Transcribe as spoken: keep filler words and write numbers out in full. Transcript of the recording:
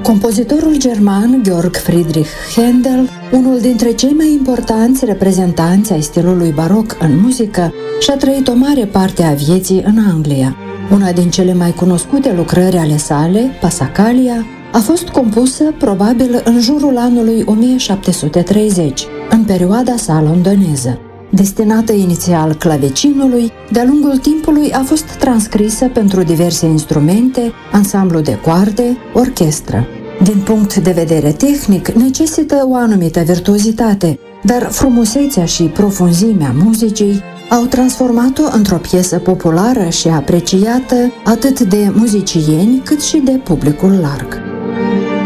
Compozitorul german Georg Friedrich Händel, unul dintre cei mai importanți reprezentanți ai stilului baroc în muzică, și-a trăit o mare parte a vieții în Anglia. Una din cele mai cunoscute lucrări ale sale, Passacaglia, a fost compusă probabil în jurul anului o mie șapte sute treizeci, în perioada sa londoneză. Destinată inițial clavecinului, de-a lungul timpului a fost transcrisă pentru diverse instrumente, ansamblu de coarde, orchestră. Din punct de vedere tehnic, necesită o anumită virtuozitate, dar frumusețea și profunzimea muzicii au transformat-o într-o piesă populară și apreciată atât de muzicieni cât și de publicul larg.